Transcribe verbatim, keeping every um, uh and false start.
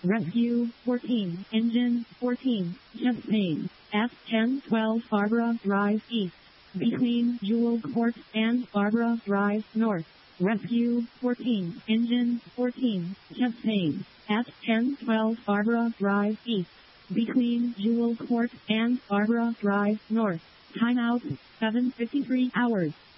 Rescue fourteen, Engine fourteen, chest pain, at ten twelve Barbara Drive East, between Jewel Court and Barbara Drive North. Rescue fourteen, Engine fourteen, chest pain, at ten twelve Barbara Drive East, between Jewel Court and Barbara Drive North. Timeout, seven fifty-three hours.